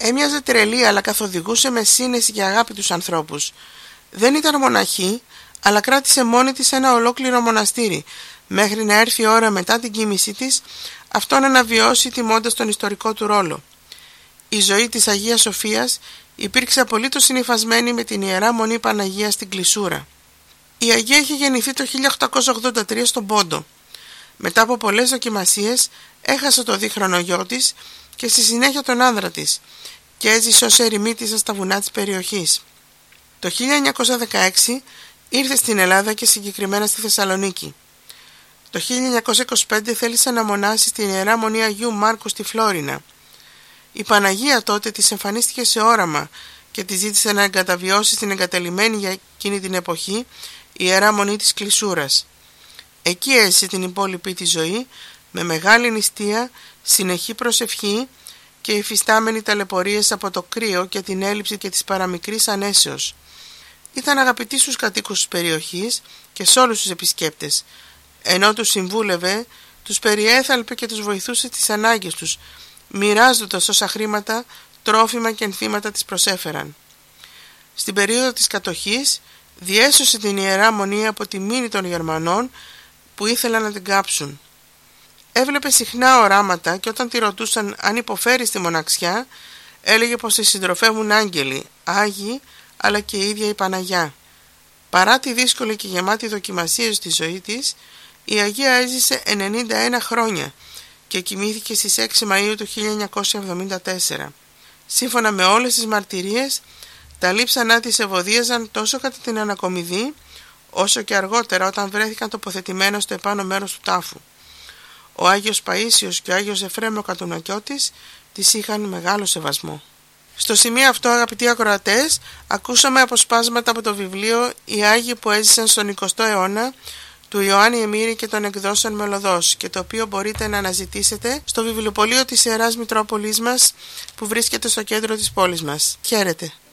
Έμοιαζε τρελή, αλλά καθοδηγούσε με σύνεση και αγάπη τους ανθρώπους. Δεν ήταν μοναχή, αλλά κράτησε μόνη της ένα ολόκληρο μοναστήρι, μέχρι να έρθει η ώρα μετά την κοίμησή της αυτό να αναβιώσει τιμώντας τον ιστορικό του ρόλο. Η ζωή της Αγίας Σοφίας υπήρξε απολύτως συνυφασμένη με την Ιερά Μονή Παναγία στην Κλεισούρα. Η Αγία είχε γεννηθεί το 1883 στον Πόντο. Μετά από πολλές δοκιμασίες έχασε το δίχρονο γιο της και στη συνέχεια τον άνδρα της και έζησε ως ερημίτισσα στα βουνά της περιοχής. Το 1916 ήρθε στην Ελλάδα και συγκεκριμένα στη Θεσσαλονίκη. Το 1925 θέλησε να μονάσει στην Ιερά Μονή Αγίου Μάρκου στη Φλόρινα. Η Παναγία τότε της εμφανίστηκε σε όραμα και της ζήτησε να εγκαταβιώσει στην εγκαταλειμμένη για εκείνη την εποχή Ιερά Μονή της Κλεισούρας. Εκεί έζησε την υπόλοιπη τη ζωή με μεγάλη νηστεία, συνεχή προσευχή και υφιστάμενη ταλαιπωρίες από το κρύο και την έλλειψη και της παραμικρής ανέσεως. Ήταν αγαπητή στους κατοίκους της περιοχής και σε όλους τους επισκέπτες. Ενώ τους συμβούλευε, τους περιέθαλπε και τους βοηθούσε στις ανάγκες τους, μοιράζοντας όσα χρήματα, τρόφιμα και ενθύματα της προσέφεραν. Στην περίοδο της κατοχής διέσωσε την Ιερά Μονή από τη μήνη των Γερμανών που ήθελαν να την κάψουν. Έβλεπε συχνά οράματα και όταν τη ρωτούσαν αν υποφέρει στη μοναξιά, έλεγε πως τη συντροφεύουν άγγελοι, άγιοι, αλλά και η ίδια η Παναγιά. Παρά τη δύσκολη και γεμάτη δοκιμασία στη ζωή της, η Αγία έζησε 91 χρόνια και κοιμήθηκε στις 6 Μαΐου του 1974. Σύμφωνα με όλες τις μαρτυρίες, τα λείψανά της ευωδίαζαν τόσο κατά την ανακομιδή, όσο και αργότερα όταν βρέθηκαν τοποθετημένος στο επάνω μέρος του τάφου. Ο Άγιος Παΐσιος και ο Άγιος Εφραίμ ο Κατουνακιώτης της είχαν μεγάλο σεβασμό. Στο σημείο αυτό, αγαπητοί ακροατές, ακούσαμε αποσπάσματα από το βιβλίο «Οι Άγιοι που έζησαν στον 20ο αιώνα» του Ιωάννη Εμμύρη και των εκδόσεων Μελωδός, και το οποίο μπορείτε να αναζητήσετε στο βιβλιοπωλείο της Ιεράς Μητρόπολης μας που βρίσκεται στο κέντρο της πόλης μας. Χαίρετε!